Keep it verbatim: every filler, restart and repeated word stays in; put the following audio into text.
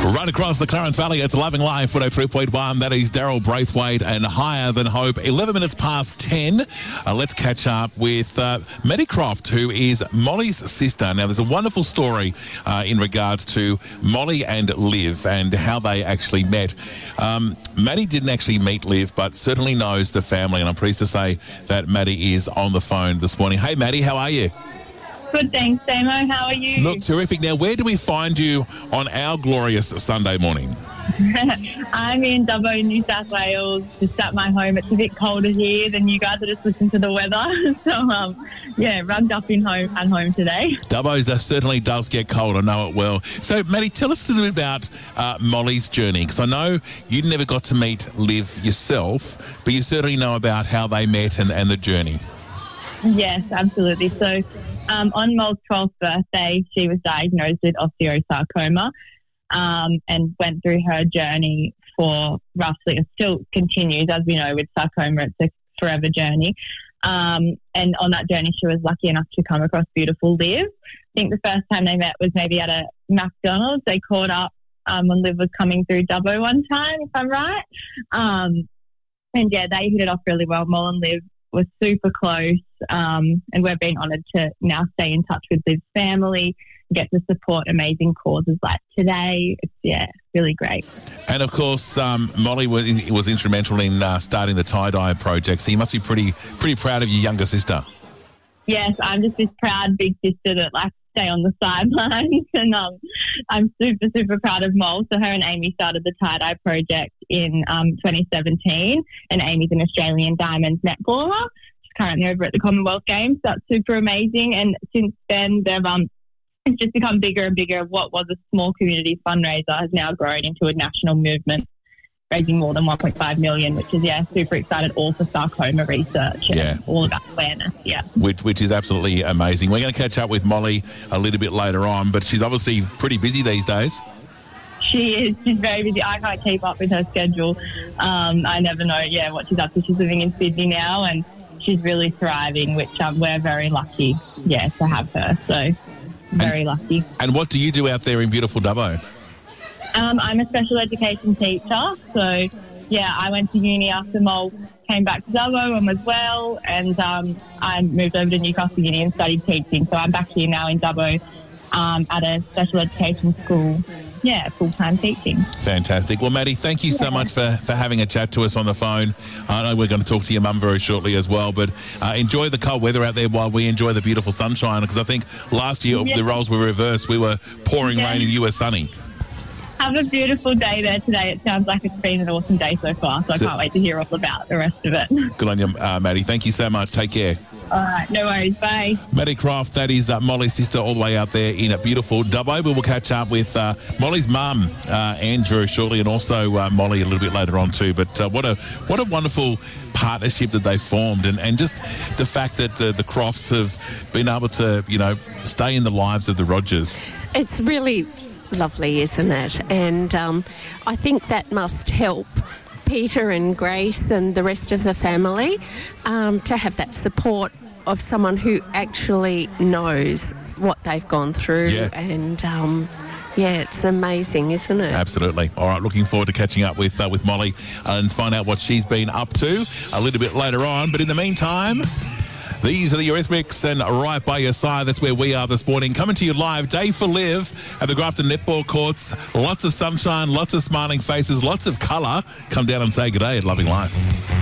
Right across the Clarence Valley, it's Loving Life, one oh three point one. That is Daryl Braithwaite and Higher Than Hope. eleven minutes past ten. Uh, let's catch up with uh, Maddie Croft, who is Molly's sister. Now, there's a wonderful story uh, in regards to Molly and Liv and how they actually met. Um, Maddie didn't actually meet Liv, but certainly knows the family, and I'm pleased to say that Maddie is on the phone this morning. Hey, Maddie, how are you? Good, thanks, Damo. How are you? Look, terrific. Now, where do we find you on our glorious Sunday morning? I'm in Dubbo, New South Wales, just at my home. It's a bit colder here than you guys are just listening to the weather. So, um, yeah, rugged up in home at home today. Dubbo certainly does get cold. I know it well. So, Maddie, tell us a little bit about uh, Molly's journey, because I know you never got to meet Liv yourself, but you certainly know about how they met and, and the journey. Yes, absolutely. So, um, on Molly's twelfth birthday, she was diagnosed with osteosarcoma. Um, and went through her journey for roughly, it still continues, as we know, with sarcoma, it's a forever journey. Um, and on that journey, she was lucky enough to come across beautiful Liv. I think the first time they met was maybe at a McDonald's. They caught up um, when Liv was coming through Dubbo one time, if I'm right. Um, and yeah, they hit it off really well. Moll and Liv were super close, um, and we've been honoured to now stay in touch with Liv's family, get to support amazing causes like today. It's, yeah, really great. And, of course, um, Molly was, was instrumental in uh, starting the tie-dye project, so you must be pretty pretty proud of your younger sister. Yes, I'm just this proud big sister that likes to stay on the sidelines, and um, I'm super, super proud of Moll. So her and Amy started the tie-dye project in um, twenty seventeen, and Amy's an Australian Diamonds netballer. She's currently over at the Commonwealth Games. That's super amazing, and since then they've um, it's just become bigger and bigger. What was a small community fundraiser has now grown into a national movement, raising more than one point five million dollars, which is, yeah, super excited, all for sarcoma research and yeah. all about awareness, yeah. Which, which is absolutely amazing. We're going to catch up with Molly a little bit later on, but she's obviously pretty busy these days. She is. She's very busy. I can't keep up with her schedule. Um, I never know, yeah, what she's up to. She's living in Sydney now, and she's really thriving, which um, we're very lucky, yeah, to have her. So, very and, lucky. And what do you do out there in beautiful Dubbo? Um, I'm a special education teacher. So, yeah, I went to uni after Moll came back to Dubbo and was well, and um, I moved over to Newcastle Uni and studied teaching. So I'm back here now in Dubbo um, at a special education school. Yeah, full-time teaching. Fantastic. Well, Maddie, thank you yeah. so much for, for having a chat to us on the phone. I know we're going to talk to your mum very shortly as well, but uh, enjoy the cold weather out there while we enjoy the beautiful sunshine, because I think last year yeah. the roles were reversed. We were pouring yeah. rain and you were sunny. Have a beautiful day there today. It sounds like it's been an awesome day so far, so, so I can't wait to hear all about the rest of it. Good on you, uh, Maddie. Thank you so much. Take care. All right, no worries. Bye. Maddie Croft, that is uh, Molly's sister, all the way out there in a beautiful Dubbo. We will catch up with uh, Molly's mum, uh, Andrew, shortly, and also uh, Molly a little bit later on too. But uh, what a what a wonderful partnership that they formed, and, and just the fact that the, the Crofts have been able to, you know, stay in the lives of the Rogers. It's really lovely, isn't it? And um, I think that must help Peter and Grace and the rest of the family um, to have that support of someone who actually knows what they've gone through. Yeah. And um, yeah, it's amazing, isn't it? Absolutely. All right, looking forward to catching up with uh, with Molly and find out what she's been up to a little bit later on. But in the meantime, these are the Eurythmics, and right by your side, that's where we are this morning. Coming to you live, day for Liv at the Grafton Netball Courts. Lots of sunshine, lots of smiling faces, lots of colour. Come down and say good day at Loving Life.